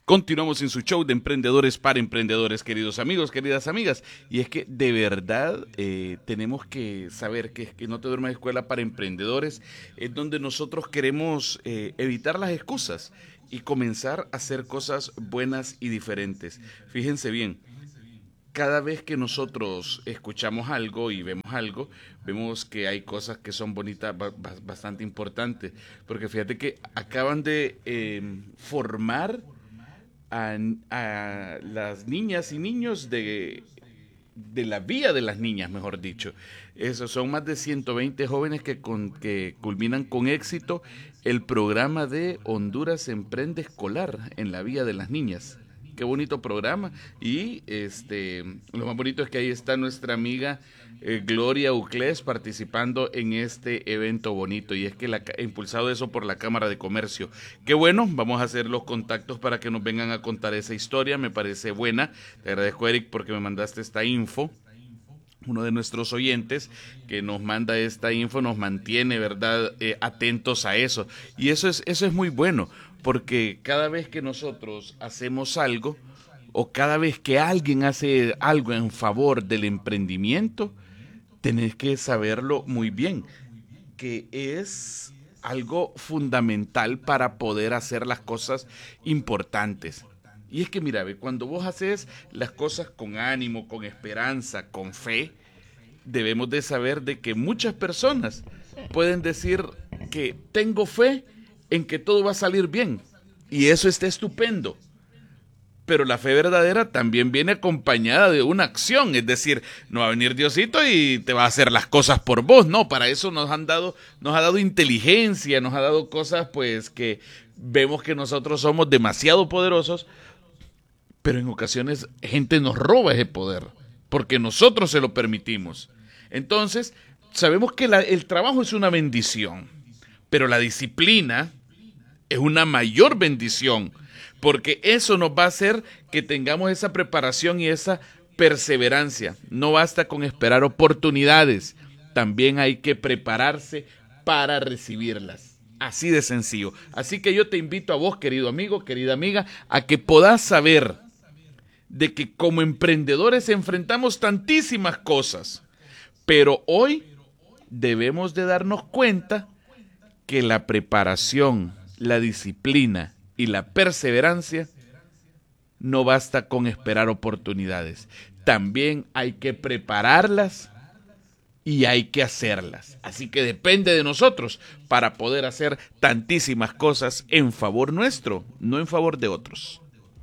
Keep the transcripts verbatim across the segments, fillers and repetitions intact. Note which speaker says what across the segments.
Speaker 1: Continuamos en su show de emprendedores para emprendedores, queridos amigos, queridas amigas. Y es que de verdad eh, tenemos que saber que, que No Te Duermas Escuela para Emprendedores es donde nosotros queremos eh, evitar las excusas y comenzar a hacer cosas buenas y diferentes. Fíjense bien, cada vez que nosotros escuchamos algo y vemos algo, vemos que hay cosas que son bonitas, ba- ba- bastante importantes. Porque fíjate que acaban de eh, formar a, a las niñas y niños de, de la Vía de las Niñas, mejor dicho. Esos son más de ciento veinte jóvenes que, con, que culminan con éxito el programa de Honduras Emprende Escolar en la Vía de las Niñas. Qué bonito programa. Y este lo más bonito es que ahí está nuestra amiga eh, Gloria Uclés participando en este evento bonito. Y es que la, impulsado eso por la Cámara de Comercio. Qué bueno, vamos a hacer los contactos para que nos vengan a contar esa historia. Me parece buena. Te agradezco, Eric, porque me mandaste esta info. Uno de nuestros oyentes que nos manda esta info nos mantiene, ¿verdad?, eh, atentos a eso. Y eso es, eso es muy bueno, porque cada vez que nosotros hacemos algo, o cada vez que alguien hace algo en favor del emprendimiento, tenés que saberlo muy bien, que es algo fundamental para poder hacer las cosas importantes. Y es que mira, ve, cuando vos haces las cosas con ánimo, con esperanza, con fe, debemos de saber de que muchas personas pueden decir que tengo fe en que todo va a salir bien. Y eso está estupendo. Pero la fe verdadera también viene acompañada de una acción, es decir, no va a venir Diosito y te va a hacer las cosas por vos, no, para eso nos han dado, nos ha dado inteligencia, nos ha dado cosas pues que vemos que nosotros somos demasiado poderosos, pero en ocasiones gente nos roba ese poder, porque nosotros se lo permitimos. Entonces, sabemos que la, el trabajo es una bendición, pero la disciplina es una mayor bendición, porque eso nos va a hacer que tengamos esa preparación y esa perseverancia. No basta con esperar oportunidades, también hay que prepararse para recibirlas. Así de sencillo. Así que yo te invito a vos, querido amigo, querida amiga, a que puedas saber de que como emprendedores enfrentamos tantísimas cosas, pero hoy debemos de darnos cuenta que la preparación, la disciplina y la perseverancia no basta con esperar oportunidades. También hay que prepararlas y hay que hacerlas. Así que depende de nosotros para poder hacer tantísimas cosas en favor nuestro, no en favor de otros.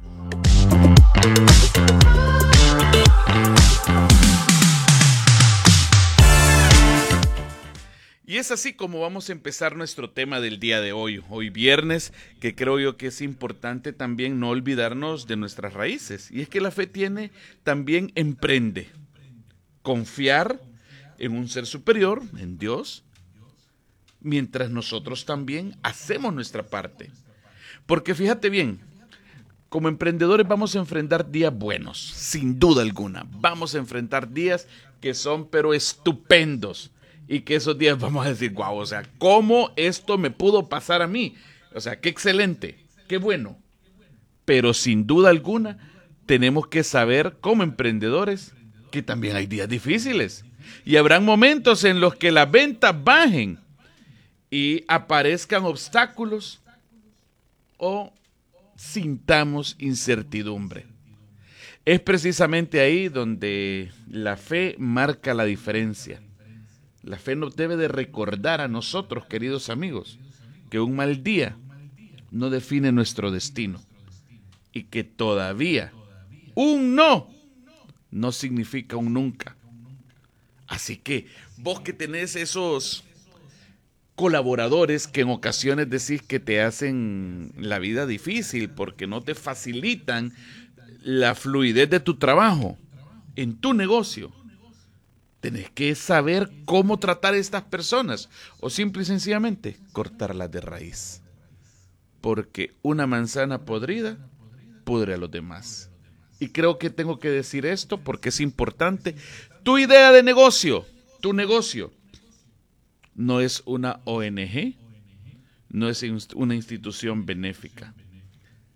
Speaker 1: Y es así como vamos a empezar nuestro tema del día de hoy, hoy viernes, que creo yo que es importante también no olvidarnos de nuestras raíces. Y es que la fe tiene también emprende, confiar en un ser superior, en Dios, mientras nosotros también hacemos nuestra parte. Porque fíjate bien, como emprendedores vamos a enfrentar días buenos, sin duda alguna. Vamos a enfrentar días que son pero estupendos. Y que esos días vamos a decir, guau, o sea, ¿cómo esto me pudo pasar a mí? O sea, qué excelente, qué bueno. Pero sin duda alguna, tenemos que saber como emprendedores que también hay días difíciles. Y habrán momentos en los que las ventas bajen y aparezcan obstáculos o sintamos incertidumbre. Es precisamente ahí donde la fe marca la diferencia. La fe nos debe de recordar a nosotros, queridos amigos, que un mal día no define nuestro destino y que todavía un no no significa un nunca. Así que vos que tenés esos colaboradores que en ocasiones decís que te hacen la vida difícil porque no te facilitan la fluidez de tu trabajo en tu negocio, tenés que saber cómo tratar a estas personas o simple y sencillamente cortarlas de raíz. Porque una manzana podrida pudre a los demás. Y creo que tengo que decir esto porque es importante. Tu idea de negocio, tu negocio, no es una O N G, no es una institución benéfica.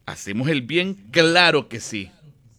Speaker 1: ¿Hacemos el bien? Claro que sí.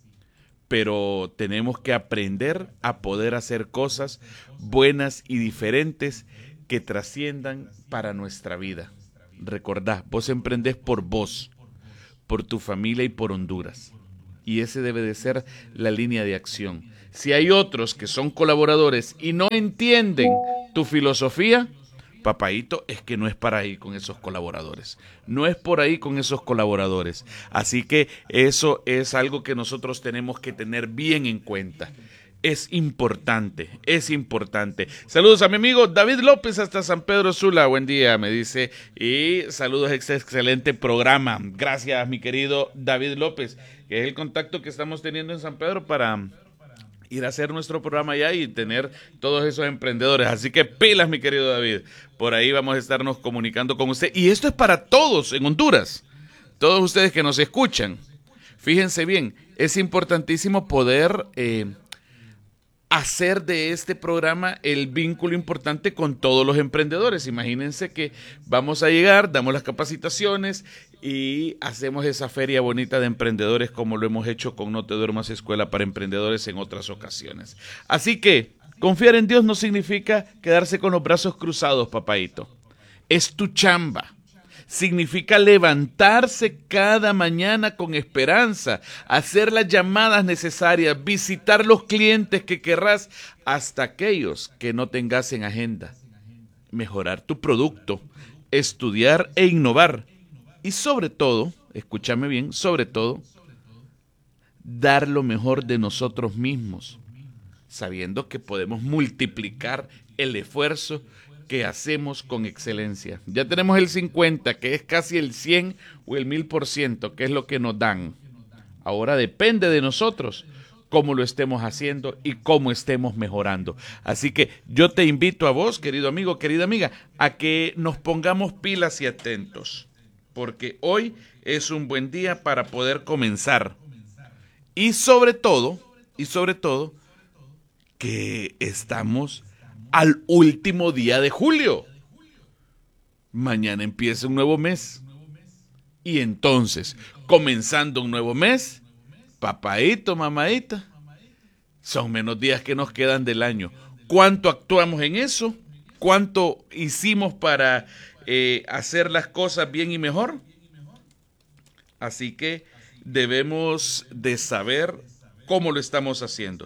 Speaker 1: Pero tenemos que aprender a poder hacer cosas buenas y diferentes que trasciendan para nuestra vida. Recordá, vos emprendés por vos, por tu familia y por Honduras. Y ese debe de ser la línea de acción. Si hay otros que son colaboradores y no entienden tu filosofía, papaíto, es que no es para ahí con esos colaboradores. No es por ahí con esos colaboradores. Así que eso es algo que nosotros tenemos que tener bien en cuenta. Es importante, es importante. Saludos a mi amigo David López hasta San Pedro Sula. Buen día, me dice. Y saludos, ex excelente programa. Gracias, mi querido David López, que es el contacto que estamos teniendo en San Pedro para ir a hacer nuestro programa allá y tener todos esos emprendedores. Así que pilas, mi querido David. Por ahí vamos a estarnos comunicando con usted. Y esto es para todos en Honduras. Todos ustedes que nos escuchan. Fíjense bien, es importantísimo poder Eh, hacer de este programa el vínculo importante con todos los emprendedores. Imagínense que vamos a llegar, damos las capacitaciones y hacemos esa feria bonita de emprendedores como lo hemos hecho con No Te Duermas Escuela para Emprendedores en otras ocasiones. Así que confiar en Dios no significa quedarse con los brazos cruzados, papaíto. Es tu chamba. Significa levantarse cada mañana con esperanza, hacer las llamadas necesarias, visitar los clientes que querrás, hasta aquellos que no tengas en agenda. Mejorar tu producto, estudiar e innovar. Y sobre todo, escúchame bien, sobre todo, dar lo mejor de nosotros mismos, sabiendo que podemos multiplicar el esfuerzo que hacemos con excelencia. Ya tenemos el cincuenta, que es casi el cien o el mil por ciento, que es lo que nos dan. Ahora depende de nosotros cómo lo estemos haciendo y cómo estemos mejorando. Así que yo te invito a vos, querido amigo, querida amiga, a que nos pongamos pilas y atentos, porque hoy es un buen día para poder comenzar. Y sobre todo, y sobre todo, que estamos al último día de julio. Mañana empieza un nuevo mes. Y entonces, comenzando un nuevo mes, papaíto, mamadita, son menos días que nos quedan del año. ¿Cuánto actuamos en eso? ¿Cuánto hicimos para eh, hacer las cosas bien y mejor? Así que debemos de saber cómo lo estamos haciendo.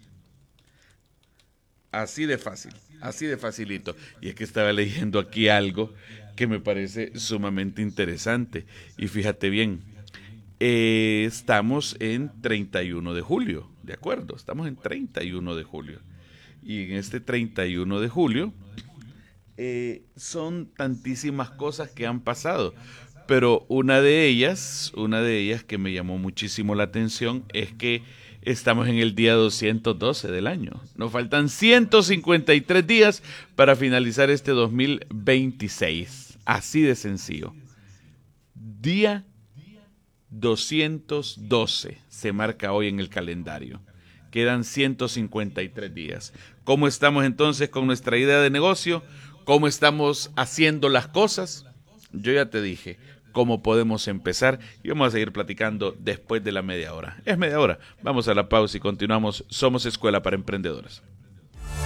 Speaker 1: Así de fácil, así de facilito. Y es que estaba leyendo aquí algo que me parece sumamente interesante. Y fíjate bien, eh, estamos en treinta y uno de julio, ¿de acuerdo? Estamos en treinta y uno de julio. Y en este treinta y uno de julio eh, son tantísimas cosas que han pasado. Pero una de ellas, una de ellas que me llamó muchísimo la atención es que estamos en el día doscientos doce del año. Nos faltan ciento cincuenta y tres días para finalizar este dos mil veintiséis. Así de sencillo. Día doscientos doce se marca hoy en el calendario. Quedan ciento cincuenta y tres días. ¿Cómo estamos entonces con nuestra idea de negocio? ¿Cómo estamos haciendo las cosas? Yo ya te dije cómo podemos empezar y vamos a seguir platicando después de la media hora. Es media hora. Vamos a la pausa y continuamos. Somos Escuela para Emprendedores.